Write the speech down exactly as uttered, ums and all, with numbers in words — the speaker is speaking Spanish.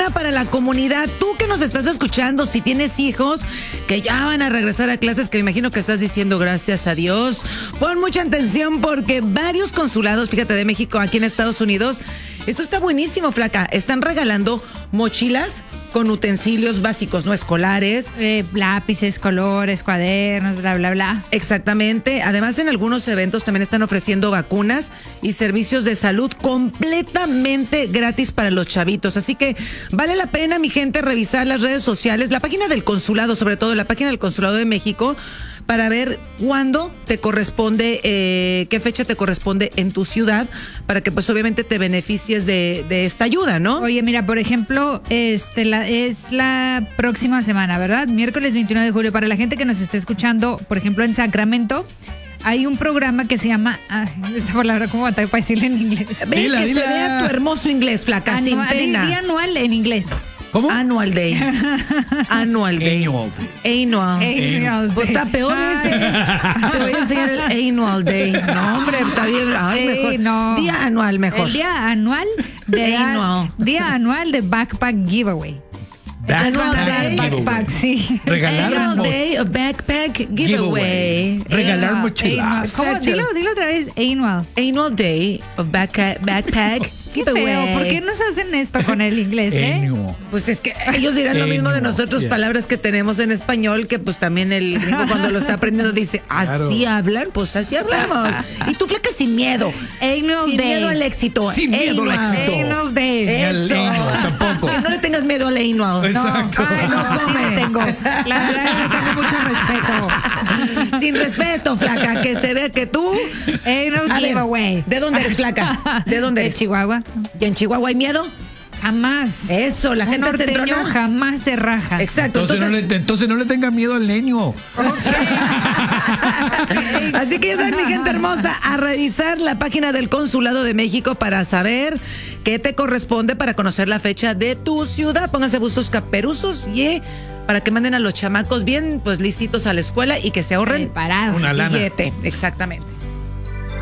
enhorabuena para la comunidad. Tú que nos estás escuchando, si tienes hijos que ya van a regresar a clases, que me imagino que estás diciendo gracias a Dios, pon mucha atención porque varios consulados, fíjate, de México aquí en Estados Unidos, esto está buenísimo, flaca, están regalando mochilas con utensilios básicos, no escolares. Eh, lápices, colores, cuadernos, bla, bla, bla. Exactamente. Además, en algunos eventos también están ofreciendo vacunas y servicios de salud completamente gratis para los chavitos. Así que vale la pena, mi gente, revisar las redes sociales, la página del consulado, sobre todo la página del Consulado de México, para ver cuándo te corresponde, eh, qué fecha te corresponde en tu ciudad, para que pues obviamente te beneficies de, de esta ayuda, ¿no? Oye, mira, por ejemplo, este la, es la próxima semana, ¿verdad? Miércoles veintiuno de julio. Para la gente que nos esté escuchando, por ejemplo, en Sacramento, hay un programa que se llama, ah, esta palabra, ¿cómo batalla para decirle en inglés? Ve Dila, que dila. se vea tu hermoso inglés, flaca, sin Anual, pena. día anual en inglés. ¿Cómo? Annual Day. Annual Day. Annual Day. Annual. Annual Pues Day. está peor ese. Te voy a enseñar el Annual Day. No, hombre, está bien. Ay, Ey, mejor. no. Día anual, mejor. El día anual de Annual. día anual de backpack giveaway. Backpack Entonces van a dar giveaway. backpack, sí. Regalar Annual mo- Day of Backpack Giveaway. Regalar Annual, mochilas. annual. ¿Cómo? Exacto. Dilo, dilo otra vez. Annual. Annual Day of back, Backpack Giveaway. Feo, ¿por qué nos hacen esto con el inglés, eh? Annual. Pues es que ellos dirán lo mismo de Annual, nosotros, yeah. palabras que tenemos en español, que pues también el gringo cuando lo está aprendiendo dice, así Claro. hablan, pues así hablamos. Y tú, flaca, sin miedo. Annual Sin Day. miedo al éxito. Sin miedo al Annual. éxito. Annual Day. Ni al Eso. annual tampoco. Que no le tengas miedo al annual. Exacto. Ay, no, sí come. le tengo. La verdad, le tengo mucho respeto. Sin respeto, flaca, que se vea que tú... Annual A ver, giveaway. ¿de dónde eres, flaca? ¿De dónde De eres? Chihuahua. ¿Y en Chihuahua hay miedo? Jamás. Eso, la Un gente se norteño entrona. jamás se raja. Exacto, Entonces, entonces... no le, entonces no le tengan miedo al leño. Así que ya saben, mi gente hermosa, a revisar la página del Consulado de México para saber qué te corresponde para conocer la fecha de tu ciudad. Pónganse bustos caperuzos y eh, para que manden a los chamacos bien pues listitos a la escuela y que se ahorren Preparados. Una lana. billete. Exactamente.